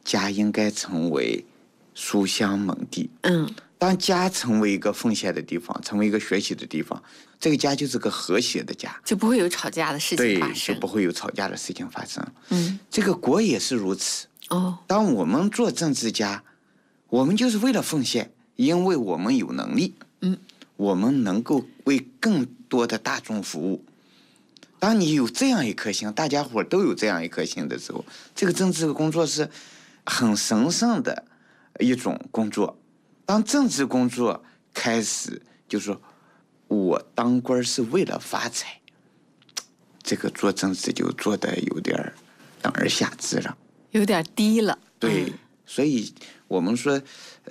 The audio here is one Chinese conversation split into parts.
家应该成为书香门第。当家成为一个奉献的地方，成为一个学习的地方，这个家就是个和谐的家， 就不会有吵架的事情发生。 对，就不会有吵架的事情发生。这个国也是如此。当我们做政治家，我们就是为了奉献，因为我们有能力，我们能够为更多的大众服务。当你有这样一颗心，大家伙都有这样一颗心的时候，这个政治工作是很神圣的一种工作。当政治工作开始就是说我当官是为了发财，这个做政治就做得有点等而下之了，有点低了。对，所以我们说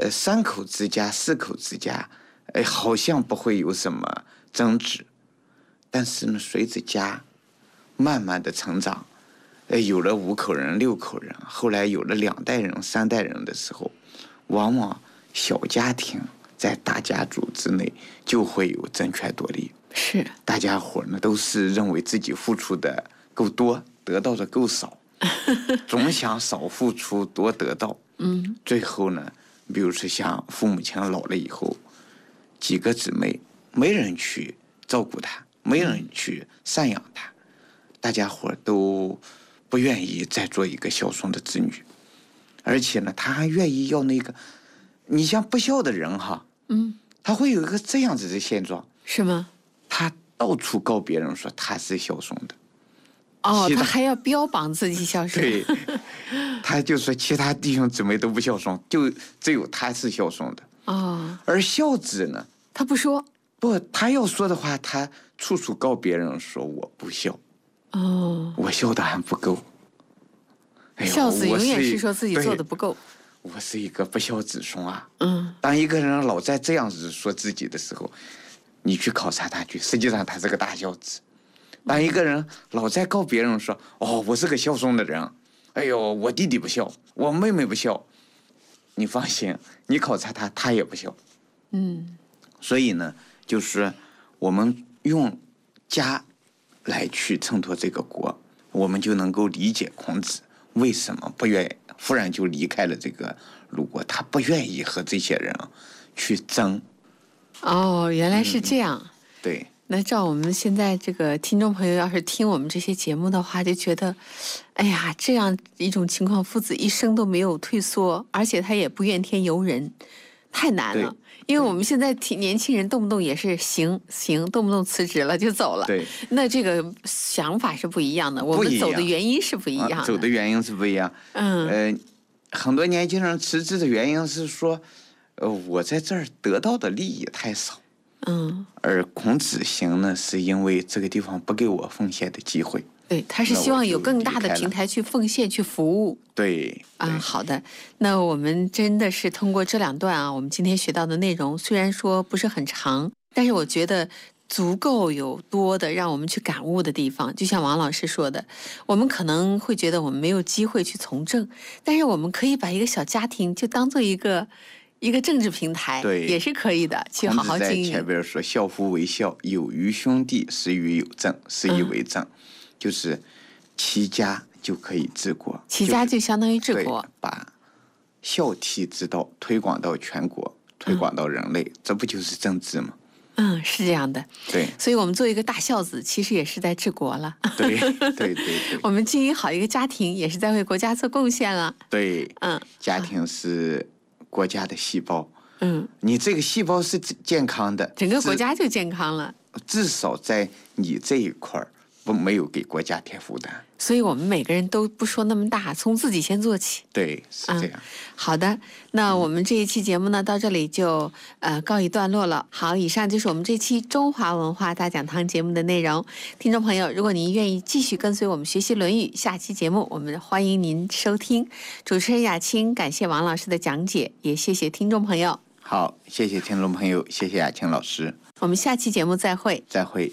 3口之家4口之家好像不会有什么争执，但是呢随着家慢慢的成长，有了5口人6口人，后来有了2代人3代人的时候，往往小家庭在大家族之内就会有争权夺利。是，大家伙呢都是认为自己付出的够多，得到的够少，总想少付出多得到。最后呢，比如说像父母亲老了以后，几个姊妹没人去照顾他，没人去赡养他，大家伙都不愿意再做一个孝顺的子女，而且呢他还愿意要那个，你像不孝的人哈，他会有一个这样子的现状。是吗？他到处告别人说他是孝顺的。他还要标榜自己孝顺。对，他就说其他弟兄姊妹都不孝顺，就只有他是孝顺的。而孝子呢，他不说。不，他要说的话，他处处告别人说我不孝。我孝的还不够。孝子永远是说自己做的不够。我是一个不孝子孙啊。当一个人老在这样子说自己的时候，你去考察他去，实际上他是个大孝子。当一个人老在告别人说我是个孝顺的人，哎呦我弟弟不孝，我妹妹不孝，你放心，你考察他，他也不孝。所以呢，就是我们用家来去衬托这个国，我们就能够理解孔子为什么不愿意忽然就离开了这个鲁国，他不愿意和这些人去争。原来是这样。对。那照我们现在这个听众朋友要是听我们这些节目的话，就觉得哎呀，这样一种情况，夫子一生都没有退缩，而且他也不怨天尤人，太难了。因为我们现在年轻人动不动也是行，动不动辞职了就走了。对，那这个想法是不一样的，我们走的原因是不一样的。走的原因是不一样。很多年轻人辞职的原因是说我在这儿得到的利益太少。而孔子行呢，是因为这个地方不给我奉献的机会。对，他是希望有更大的平台去奉献去服务。对好的，那我们真的是通过这2段我们今天学到的内容虽然说不是很长，但是我觉得足够有多的让我们去感悟的地方。就像王老师说的，我们可能会觉得我们没有机会去从政，但是我们可以把一个小家庭就当做一个政治平台，对，也是可以的，去好好经营。孔子在前边说：“孝夫为孝，有余兄弟，施于有政，是以为政。就是齐家就可以治国，齐家就相当于治国，把孝悌之道推广到全国，推广到人类，这不就是政治吗？是这样的。对，所以我们做一个大孝子，其实也是在治国了。对。我们经营好一个家庭，也是在为国家做贡献了。对，家庭是国家的细胞，你这个细胞是健康的，整个国家就健康了。至少在你这一块没有给国家添负担。所以我们每个人都不说那么大，从自己先做起。对，是这样。好的，那我们这一期节目呢，到这里就告一段落了。好，以上就是我们这期中华文化大讲堂节目的内容。听众朋友，如果您愿意继续跟随我们学习《论语》，下期节目我们欢迎您收听。主持人雅青，感谢王老师的讲解，也谢谢听众朋友。好，谢谢听众朋友，谢谢雅青老师。我们下期节目再会。再会。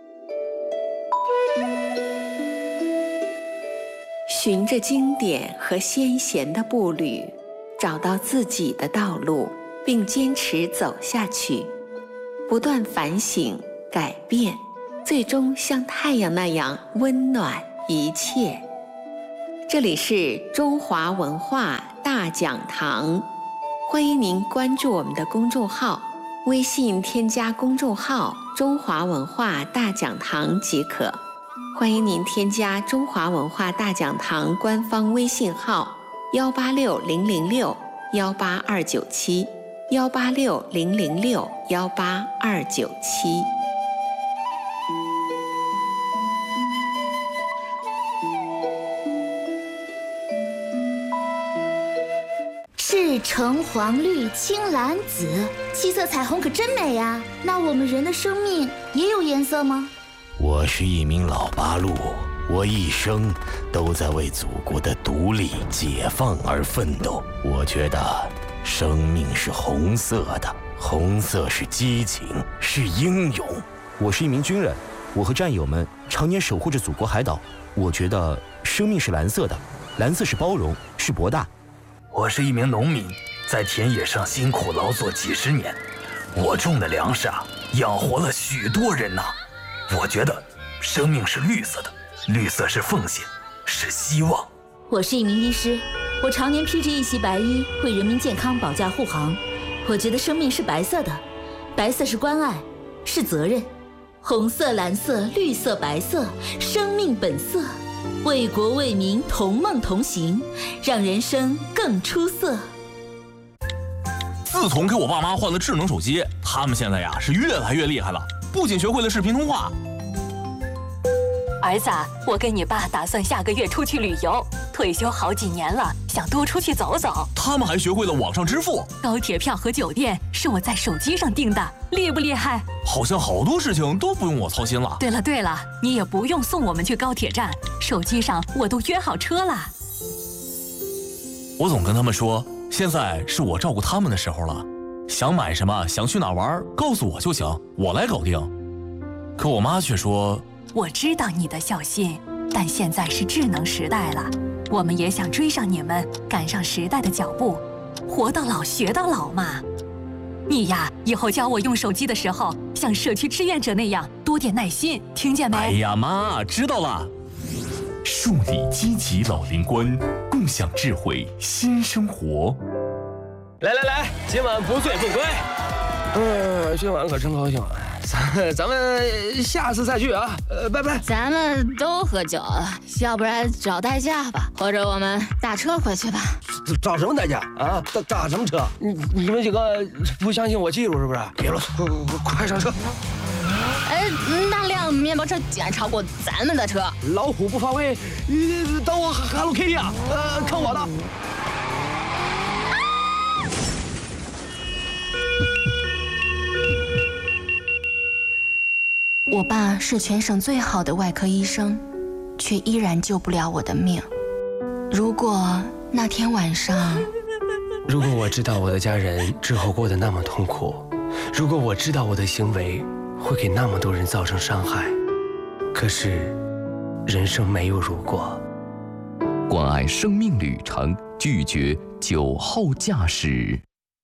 循着经典和先贤的步履，找到自己的道路，并坚持走下去，不断反省改变，最终像太阳那样温暖一切。 这里是中华文化大讲堂，欢迎您关注我们的公众号，微信添加公众号中华文化大讲堂即可。欢迎您添加中华文化大讲堂官方微信号18600618600618297。 是橙黄绿青蓝紫，7色彩虹可真美呀！那我们人的生命也有颜色吗？ 我是一名老八路，我一生都在为祖国的独立解放而奋斗。我觉得生命是红色的，红色是激情，是英勇。 我是一名军人，我和战友们常年守护着祖国海岛。我觉得生命是蓝色的，蓝色是包容，是博大。 我是一名农民，在田野上辛苦劳作几十年，我种的粮食养活了许多人呐。我觉得生命是绿色的，绿色是奉献，是希望。 我是一名医师，我常年披着一袭白衣，为人民健康保驾护航。我觉得生命是白色的，白色是关爱，是责任。红色、蓝色、绿色、白色，生命本色，为国为民同梦同行，让人生更出色。 自从给我爸妈换了智能手机，他们现在是越来越厉害了，不仅学会了视频通话。 儿子，我跟你爸打算下个月出去旅游，退休好几年了，想多出去走走。 他们还学会了网上支付， 高铁票和酒店是我在手机上订的，厉不厉害？ 好像好多事情都不用我操心了。 对了，你也不用送我们去高铁站，手机上我都约好车了。 我总跟他们说，现在是我照顾他们的时候了，想买什么，想去哪玩，告诉我就行，我来搞定。可我妈却说， 我知道你的孝心，但现在是智能时代了，我们也想追上你们，赶上时代的脚步，活到老学到老嘛。你呀，以后教我用手机的时候，像社区志愿者那样多点耐心，听见没？ 哎呀妈，知道了。树立积极老龄观，共享智慧新生活。 来，今晚不醉不归。今晚可真高兴，咱们下次再聚啊！拜拜。 咱们都喝酒了，要不然找代驾吧，或者我们打车回去吧。 找什么代驾啊？打什么车？你们几个不相信我技术是不是？别啰嗦，快上车！ 那辆面包车竟超过咱们的车。 老虎不发威，等我Hello Kitty啊！看我的。 我爸是全省最好的外科医生，却依然救不了我的命。如果那天晚上， 如果我知道我的家人之后过得那么痛苦，如果我知道我的行为会给那么多人造成伤害，可是人生没有如果。 关爱生命旅程，拒绝酒后驾驶。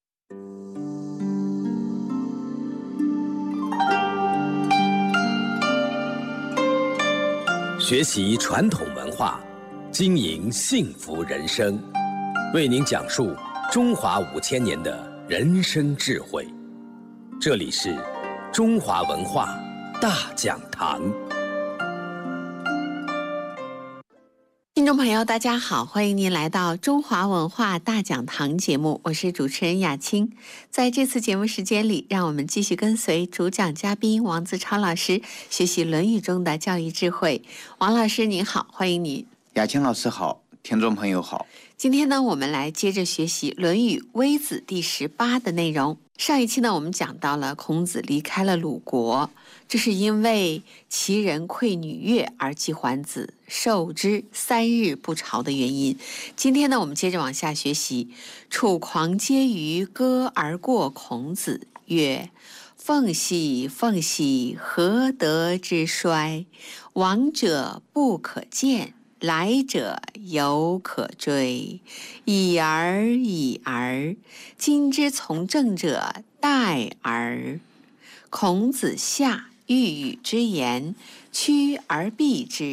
学习传统文化，经营幸福人生，为您讲述中华5000年的人生智慧。这里是中华文化大讲堂。 听众朋友大家好，欢迎您来到中华文化大讲堂节目，我是主持人雅青。在这次节目时间里，让我们继续跟随主讲嘉宾王自超老师学习《论语》中的教育智慧。王老师您好，欢迎您。 雅青老师好，听众朋友好。 今天呢，我们来接着学习《论语·微子》第18的内容。上一期呢，我们讲到了孔子离开了鲁国，这是因为齐人馈女乐而季桓子受之3日不朝的原因。今天呢，我们接着往下学习。楚狂嗟于歌而过孔子，曰：凤兮凤兮，何德之衰？往者不可见，来者犹可追。已而已而，今之从政者殆而。孔子下，欲与之言，趋而避之，不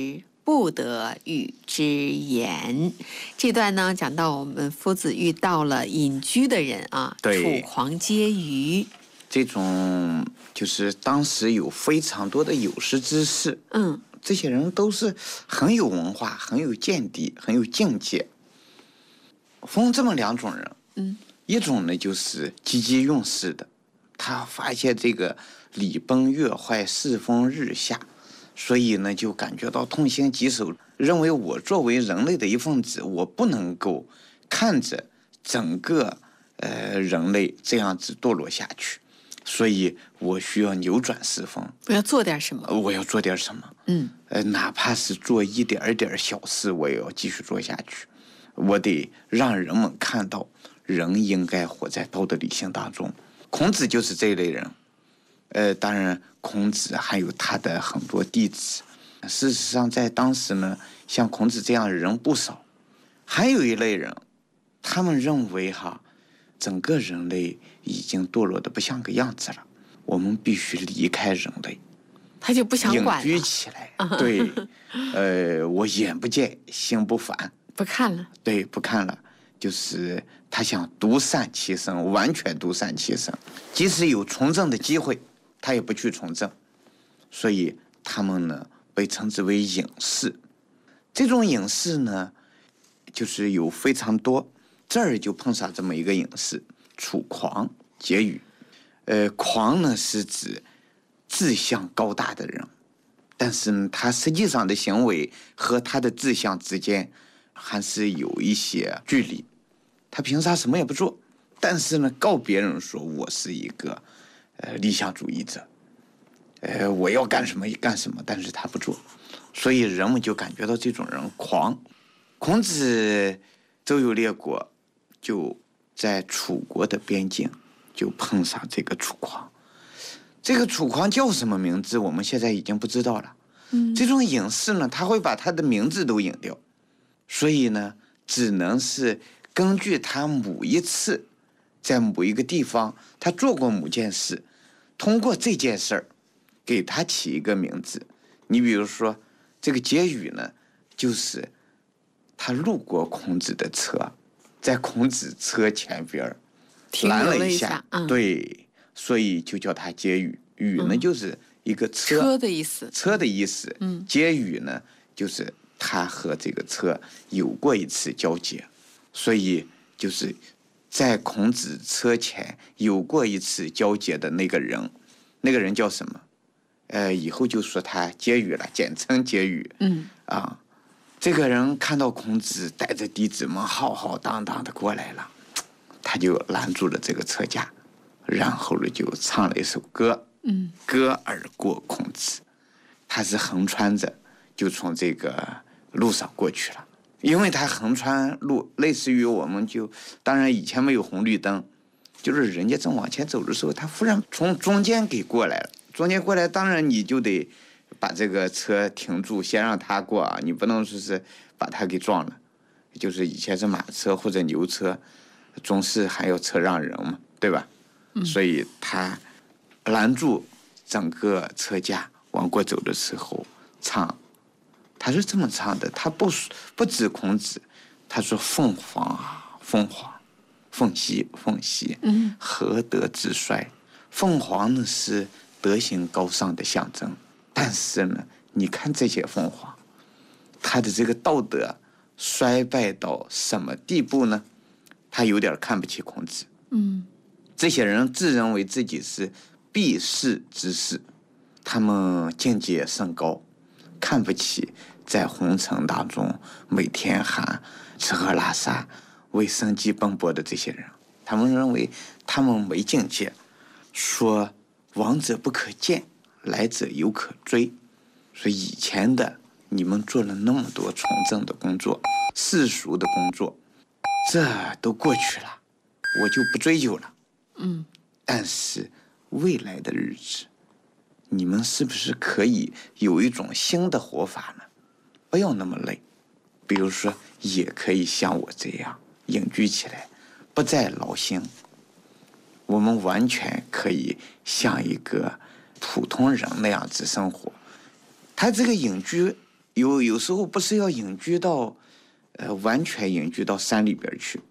不得与之言。这段呢讲到我们夫子遇到了隐居的人啊，楚狂皆愚。 这种就是当时有非常多的有识之士，这些人都是很有文化、很有见地、很有境界。分这么两种人，一种呢就是积极用事的，他发现这个礼崩乐坏、世风日下，所以呢就感觉到痛心疾首，认为我作为人类的一份子，我不能够看着整个人类这样子堕落下去，所以我需要扭转世风， 我要做点什么， 我要做点什么，哪怕是做一点点小事，我也要继续做下去。我得让人们看到人应该活在道德理性当中。孔子就是这一类人。当然孔子还有他的很多弟子，事实上在当时呢，像孔子这样的人不少。还有一类人，他们认为整个人类已经堕落的不像个样子了，我们必须离开人类， 他就不想管了， 隐居起来。对，我眼不见心不烦， 不看了。 对，不看了，就是他想独善其身，完全独善其身，即使有从政的机会，他也不去从政。所以他们呢被称之为隐士。这种隐士呢，就是有非常多。这儿就碰上这么一个隐士，楚狂皆愚。狂呢是指志向高大的人，但是呢，他实际上的行为和他的志向之间还是有一些距离。他平常什么也不做，但是呢，告别人说我是一个理想主义者，我要干什么干什么，但是他不做，所以人们就感觉到这种人狂。孔子周游列国，就在楚国的边境就碰上这个楚狂。这个楚狂叫什么名字我们现在已经不知道了。这种隐士呢，他会把他的名字都隐掉，所以呢只能是根据他某一次在某一个地方他做过某件事，通过这件事儿给他起一个名字。你比如说这个婕妤呢，就是他路过孔子的车，在孔子车前边拦了一下，对，所以就叫他婕妤。妤呢就是一个车的意思， 车的意思。婕妤呢就是他和这个车有过一次交接，所以就是在孔子车前有过一次交接的那个人，那个人叫什么？以后就说他婕妤了，简称婕妤。这个人看到孔子带着弟子们浩浩荡荡的过来了，他就拦住了这个车架，然后呢就唱了一首歌，歌而过孔子。他是横穿着就从这个路上过去了，因为他横穿路，类似于我们就当然以前没有红绿灯，就是人家正往前走的时候，他忽然从中间给过来了。中间过来，当然你就得把这个车停住，先让他过啊，你不能说是把他给撞了。就是以前是马车或者牛车，总是还要车让人嘛，对吧？所以他拦住整个车架往过走的时候唱，他是这么唱的，他不指孔子，他说凤凰啊凤凰，凤兮凤兮，何德之衰。凤凰呢是德行高尚的象征，但是呢，你看这些凤凰，他的这个道德衰败到什么地步呢？他有点看不起孔子。这些人自认为自己是避世之士，他们境界甚高，看不起在红尘当中每天还吃喝拉撒为生计奔波的这些人。他们认为他们没境界，说往者不可见，来者犹可追。所以以前的你们做了那么多从政的工作、世俗的工作，这都过去了，我就不追究了。但是未来的日子，你们是不是可以有一种新的活法呢？不要那么累，比如说也可以像我这样隐居起来，不再劳心。我们完全可以像一个普通人那样子生活。他这个隐居有时候不是要隐居到，完全隐居到山里边去，